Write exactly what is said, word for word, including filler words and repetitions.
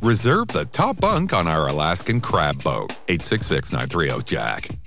Reserve the top bunk on our Alaskan Crab Boat. eight six six, nine three zero, Jack.